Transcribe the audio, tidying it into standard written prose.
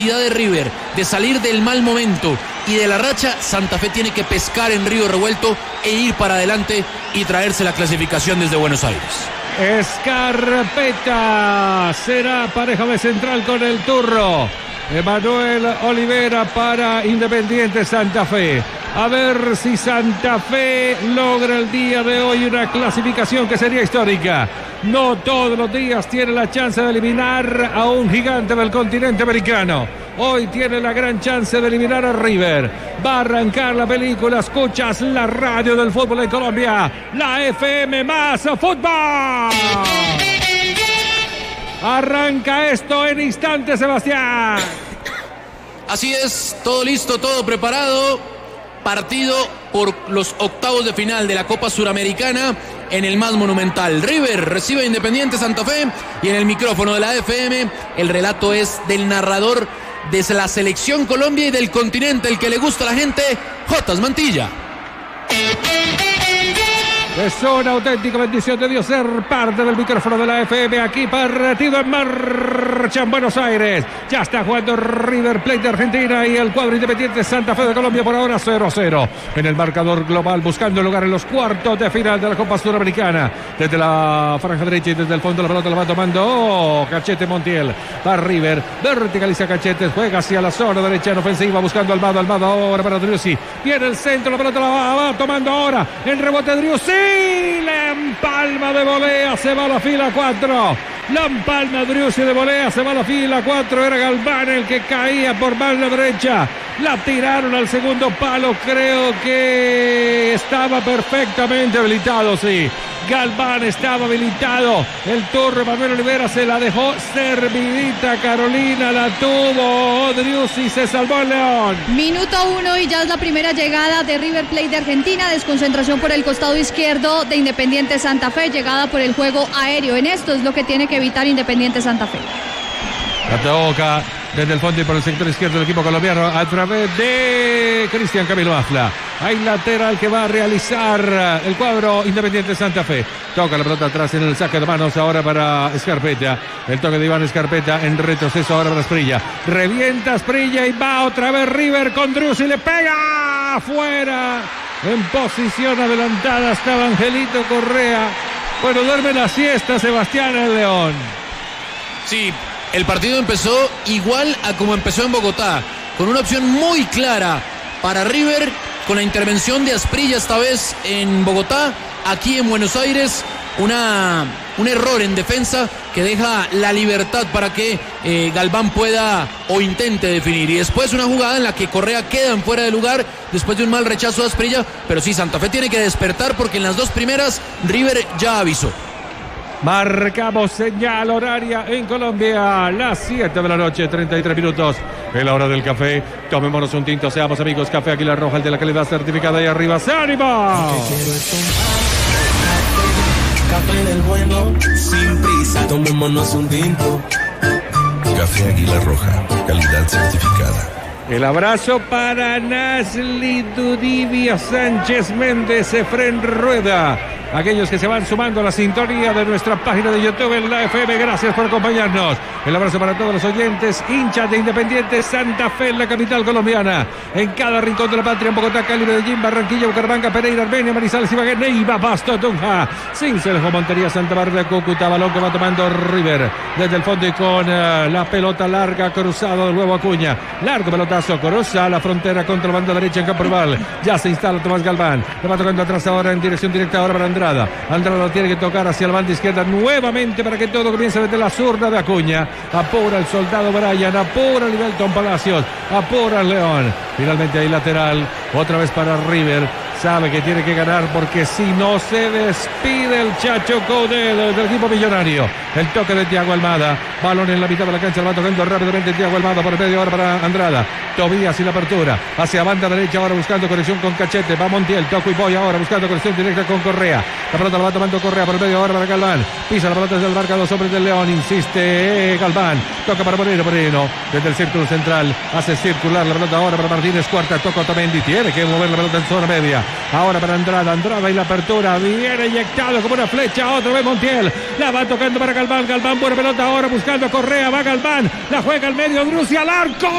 de River, de salir del mal momento y de la racha, Santa Fe tiene que pescar en río revuelto e ir para adelante y traerse la clasificación desde Buenos Aires. Scarpetta será pareja de central con el Turro. Emanuel Olivera para Independiente Santa Fe. A ver si Santa Fe logra el día de hoy una clasificación que sería histórica. No todos los días tiene la chance de eliminar a un gigante del continente americano. Hoy tiene la gran chance de eliminar a River. Va a arrancar la película. Escuchas la radio del fútbol de Colombia. La FM más fútbol. Arranca esto en instantes, Sebastián. Así es, todo listo, todo preparado. Partido por los octavos de final de la Copa Suramericana en el más monumental. River recibe a Independiente Santa Fe y en el micrófono de la FM el relato es del narrador de la Selección Colombia y del continente, el que le gusta a la gente, Jotas Mantilla. Es una auténtica bendición de Dios ser parte del micrófono de la FM. Aquí partido en marcha en Buenos Aires. Ya está jugando River Plate de Argentina y el cuadro Independiente Santa Fe de Colombia por ahora 0-0. En el marcador global buscando el lugar en los cuartos de final de la Copa Suramericana. Desde la franja derecha y desde el fondo la pelota la va tomando Cachete Montiel. Va River, verticaliza Cachete, juega hacia la zona derecha en ofensiva buscando Almada ahora para Driussi. Viene el centro, la pelota la va tomando ahora. El rebote de Driussi. La empalma de volea, se va a la fila 4. La empalma Driussi de volea, se va a la fila 4. Era Galván el que caía por banda derecha. La tiraron al segundo palo. Creo que estaba perfectamente habilitado, sí. Galván estaba habilitado. El Turro Manuel Olivera se la dejó servidita. Carolina la tuvo. Driussi se salvó el León. Minuto 1 y ya es la primera llegada de River Plate de Argentina. Desconcentración por el costado izquierdo de Independiente Santa Fe. Llegada por el juego aéreo. En esto es lo que tiene que evitar Independiente Santa Fe. La toca desde el fondo y por el sector izquierdo del equipo colombiano a través de Cristian Camilo Afla. Hay lateral que va a realizar el cuadro Independiente Santa Fe. Toca la pelota atrás en el saque de manos ahora para Scarpetta. El toque de Iván Scarpetta en retroceso ahora para Asprilla. Revienta Asprilla y va otra vez River con Driussi. Le pega afuera. En posición adelantada estaba Angelito Correa. Bueno, duerme la siesta Sebastián el León. Sí, el partido empezó igual a como empezó en Bogotá, con una opción muy clara para River, con la intervención de Asprilla esta vez en Bogotá. Aquí en Buenos Aires, un error en defensa que deja la libertad para que Galván pueda o intente definir. Y después una jugada en la que Correa queda en fuera de lugar después de un mal rechazo de Asprilla. Pero sí, Santa Fe tiene que despertar porque en las dos primeras River ya avisó. Marcamos señal horaria en Colombia, las 7 de la noche, 33 minutos. Es la hora del café. Tomémonos un tinto, seamos amigos. Café Águila Roja, el de la calidad certificada. Ahí arriba, ¡ánimo! Café del bueno, sin prisa, tomémonos un tinto. Café Águila Roja, calidad certificada. El abrazo para Nasli Dudivia Sánchez Méndez, Efren Rueda. Aquellos que se van sumando a la sintonía de nuestra página de YouTube en la FM, gracias por acompañarnos. El abrazo para todos los oyentes, hinchas de Independiente Santa Fe en la capital colombiana. En cada rincón de la patria, en Bogotá, Cali, Medellín, Barranquilla, Bucaramanga, Pereira, Armenia, Manizales, Ibagué, Neiva, Pasto, Tunja, Cincelejo, Montería, Santa Bárbara, Cúcuta. Balón que va tomando River desde el fondo y con la pelota larga, cruzado de nuevo Acuña. Largo pelotazo, cruza la frontera contra la banda derecha en campo rival. Ya se instala Tomás Galván. Le va tocando atrás ahora en dirección directa ahora para Andrada lo tiene que tocar hacia la banda izquierda nuevamente para que todo comience desde la zurda de Acuña. Apura el soldado Brian, apura el Libelton Palacios, apura el León. Finalmente hay lateral, otra vez para River. Sabe que tiene que ganar porque si no se despide el Chacho Coudet del equipo millonario. El toque de Thiago Almada. Balón en la mitad de la cancha. Lo va tocando rápidamente Thiago Almada por el medio ahora para Andrada. Tobías y la apertura. Hacia banda derecha ahora buscando conexión con Cachete. Va Montiel. Toco y voy ahora buscando conexión directa con Correa. La pelota la va tomando Correa por el medio ahora para Galván. Pisa la pelota desde el marca. Dos hombres del León. Insiste Galván. Toca para Moreno. Desde el círculo central. Hace circular la pelota ahora para Martínez Cuarta. Toca Otamendi. Tiene que mover la pelota en zona media. Ahora para Andrada y la apertura. Viene inyectado como una flecha. Otra vez Montiel. La va tocando para Galván. Galván, buena pelota ahora buscando a Correa. Va Galván. La juega al medio. Drussi al arco.